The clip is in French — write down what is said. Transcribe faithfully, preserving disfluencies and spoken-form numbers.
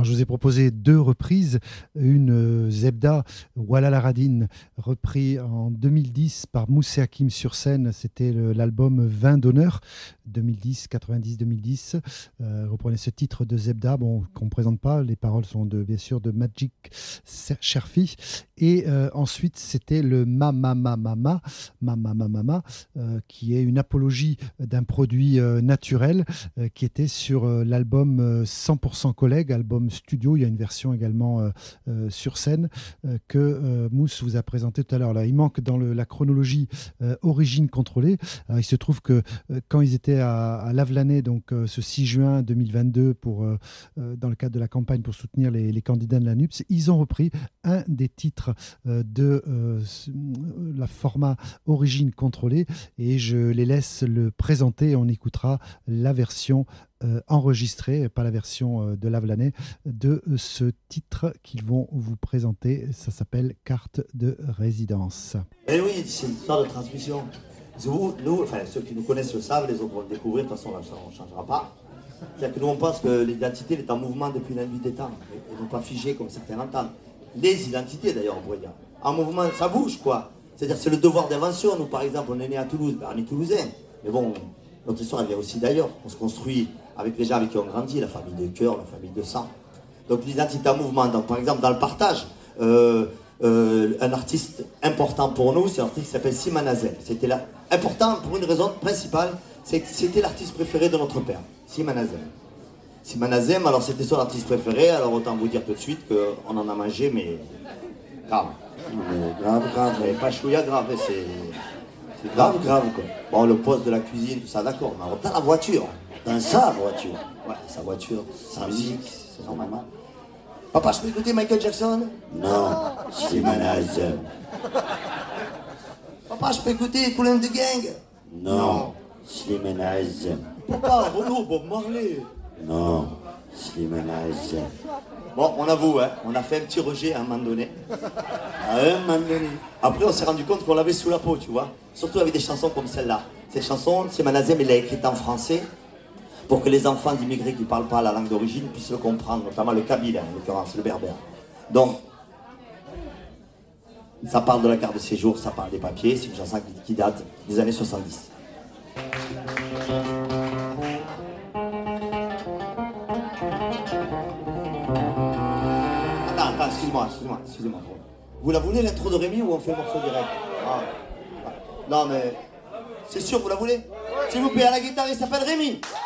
je vous ai proposé deux reprises. Une euh, Zebda, Walala Radine, repris en deux mille dix par Moussé Hakim sur scène. C'était le- l'album Vin d'honneur, deux mille dix, quatre-vingt-dix, deux mille dix. Euh, reprenez ce titre de Zebda, bon, qu'on ne présente pas. Les paroles sont de, bien sûr de Magic Sherfi. Et euh, ensuite, c'était le Mama Mama Mama, Mama Mama Mama, euh, qui est une apologie d'un produit euh, naturel euh, qui était sur euh, l'album euh, cent pour cent Collègue, album studio. Il y a une version également euh, euh, sur scène euh, que euh, Mousse vous a présenté tout à l'heure. Là, il manque dans le- la chronologie euh, Origine contrôlée. Alors, il se trouve que euh, quand ils étaient à, à Lavelanet, donc euh, ce six juin deux mille vingt-deux, pour, euh, euh, dans le cadre de la campagne pour soutenir les, les candidats de la N U P S, ils ont repris un des titres euh, de euh, ce- la format Origine contrôlée et je les laisse le présenter. On écoutera la version euh, enregistrée, pas la version euh, de Lavelanet, de euh, ce titre qu'ils vont vous présenter. Ça s'appelle Carte de résidence. Eh oui, c'est une histoire de transmission. Vous, nous, enfin ceux qui nous connaissent le savent, les autres vont le découvrir, de toute façon là, ça on ne changera pas. C'est-à-dire que nous on pense que l'identité elle est en mouvement depuis la nuit des temps, et, et non pas figée comme certains l'entendent. Les identités d'ailleurs, on pourrait dire. En mouvement, ça bouge quoi. C'est-à-dire c'est le devoir d'invention. Nous par exemple, on est né à Toulouse, ben, on est toulousain. Mais bon, notre histoire elle vient aussi d'ailleurs. On se construit avec les gens avec qui on grandit, la famille de cœur, la famille de sang. Donc l'identité en mouvement. Donc par exemple dans le partage, euh, euh, un artiste important pour nous, c'est un artiste qui s'appelle Siman Azel. C'était là important pour une raison principale, c'est que c'était l'artiste préféré de notre père, Siman Azel. Siman Azem, alors c'était son artiste préféré, alors autant vous dire tout de suite qu'on en a mangé, mais grave. Mais grave, grave, mais pas chouïa grave, c'est c'est grave, grave quoi. Bon, le poste de la cuisine, tout ça, d'accord, mais dans la voiture, dans sa voiture, ouais, sa voiture, sa musique, c'est normalement. Papa, je peux écouter Michael Jackson? Non, Siman Azem. Papa, je peux écouter Kool and the Gang? Non, Siman Azem. Papa, Renaud, Bob Marley? Non, Siman Azem. Bon, on avoue, hein, on a fait un petit rejet à un moment donné. À un moment donné. Après, on s'est rendu compte qu'on l'avait sous la peau, tu vois. Surtout avec des chansons comme celle-là. Cette chanson, Siman Azem, il l'a écrite en français pour que les enfants d'immigrés qui ne parlent pas la langue d'origine puissent le comprendre, notamment le kabyle, en l'occurrence, le berbère. Donc, ça parle de la carte de séjour, ça parle des papiers, c'est une chanson qui, qui date des années soixante-dix. Attends, attends, excuse-moi, excuse-moi, excusez-moi. Vous la voulez l'intro de Rémi ou on fait le morceau direct? Ah. Non mais, c'est sûr, vous la voulez? S'il vous plaît, à la guitare, il s'appelle Rémi.